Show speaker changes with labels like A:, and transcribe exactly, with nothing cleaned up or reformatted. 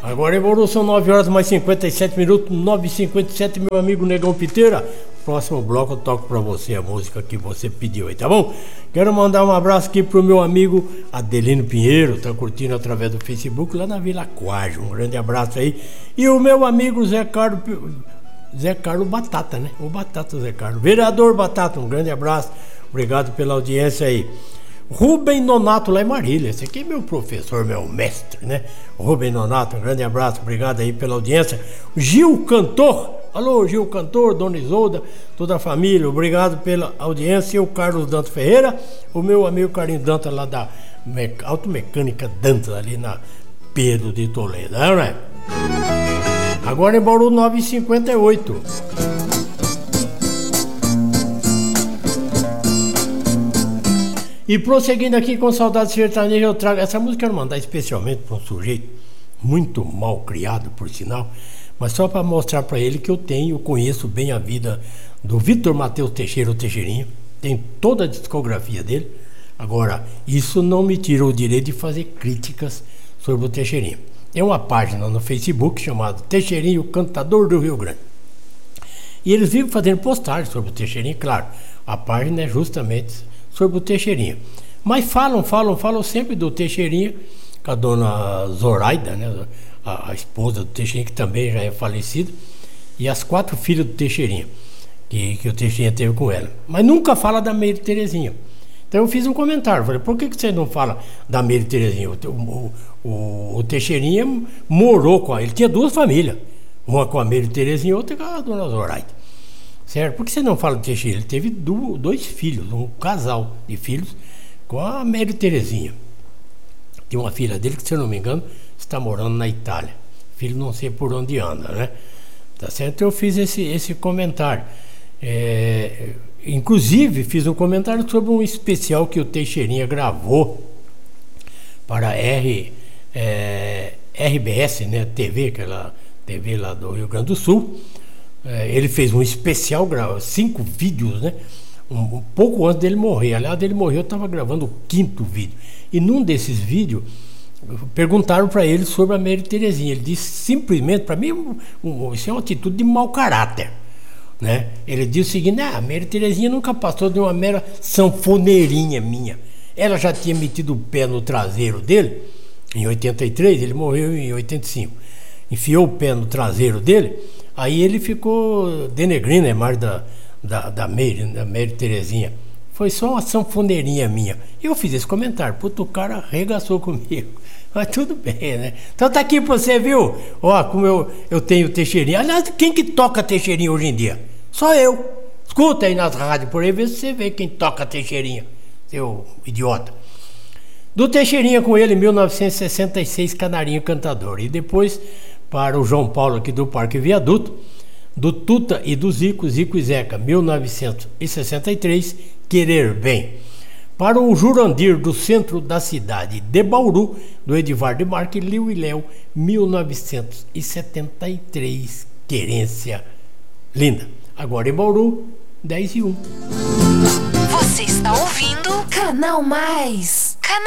A: Agora em Bauru são nove horas mais cinquenta e sete minutos, nove e cinquenta e sete, meu amigo Negão Piteira. Próximo bloco eu toco pra você a música que você pediu aí, tá bom? Quero mandar um abraço aqui pro meu amigo Adelino Pinheiro, tá curtindo através do Facebook lá na Vila Quágio. Um grande abraço aí. E o meu amigo Zé Carlos, Zé Carlos Batata, né? O Batata Zé Carlos. Vereador Batata, um grande abraço. Obrigado pela audiência aí. Rubem Nonato lá em Marília, esse aqui é meu professor, meu mestre, né? Rubem Nonato, um grande abraço, obrigado aí pela audiência. Gil Cantor, alô Gil Cantor, Dona Isolda, toda a família, obrigado pela audiência. E o Carlos Dantas Ferreira, o meu amigo Carlinhos Dantas lá da Automecânica Dantas, ali na Pedro de Toledo, não é? Agora em Bauru nove e cinquenta e oito. E prosseguindo aqui com Saudade Sertaneja, eu trago essa música, eu quero mandar especialmente para um sujeito muito mal criado, por sinal, mas só para mostrar para ele que eu tenho, conheço bem a vida do Vitor Matheus Teixeira, o Teixeirinho, tem toda a discografia dele. Agora, isso não me tira o direito de fazer críticas sobre o Teixeirinho. Tem uma página no Facebook chamada Teixeirinho, Cantador do Rio Grande. E eles vivem fazendo postagens sobre o Teixeirinho, claro, a página é justamente sobre o Teixeirinha. Mas falam, falam, falam sempre do Teixeirinha, com a dona Zoraida, né, a, a esposa do Teixeirinha, que também já é falecida, e as quatro filhas do Teixeirinha, que, que o Teixeirinha teve com ela. Mas nunca fala da Meire Terezinha. Então eu fiz um comentário, falei, por que, que você não fala da Meire Terezinha? O, o, o, o Teixeirinha morou com ela, ele tinha duas famílias, uma com a Meire Terezinha e outra com a dona Zoraida. Certo? Por que você não fala do Teixeira? Ele teve do, dois filhos, um casal de filhos com a Meire Terezinha. Tem uma filha dele que, se eu não me engano, está morando na Itália. Filho não sei por onde anda, né? Tá certo? Eu fiz esse, esse comentário. É, inclusive, fiz um comentário sobre um especial que o Teixeirinha gravou para a R, é, R B S, né? T V, aquela T V lá do Rio Grande do Sul. Ele fez um especial, grava cinco vídeos, né? Um, um pouco antes dele morrer. Aliás, ele morreu, eu estava gravando o quinto vídeo. E num desses vídeos, perguntaram para ele sobre a Meire Terezinha. Ele disse simplesmente, para mim, um, um, isso é uma atitude de mau caráter, né? Ele disse o seguinte: ah, a Meire Terezinha nunca passou de uma mera sanfoneirinha minha. Ela já tinha metido o pé no traseiro dele, em oitenta e três, ele morreu em oitenta e cinco. Enfiou o pé no traseiro dele. Aí ele ficou denegrindo a imagem da, da, da, Meire, da Meire Terezinha. Foi só uma sanfoneirinha minha. E eu fiz esse comentário. Puta, o cara arregaçou comigo. Mas tudo bem, né? Então tá aqui pra você, viu? Ó, como eu, eu tenho Teixeirinha. Aliás, quem que toca Teixeirinha hoje em dia? Só eu. Escuta aí nas rádios por aí, vê se você vê quem toca Teixeirinha. Seu idiota. Do Teixeirinha com ele, em mil novecentos e sessenta e seis, Canarinho Cantador. E depois, para o João Paulo aqui do Parque Viaduto, do Tuta e do Zico, Zico e Zeca, mil novecentos e sessenta e três, Querer Bem. Para o Jurandir, do centro da cidade de Bauru, do Edivar de Marque, Liu e Léo, mil novecentos e setenta e três, Querência Linda. Agora em Bauru, dez e um.
B: Você está ouvindo Canal Mais.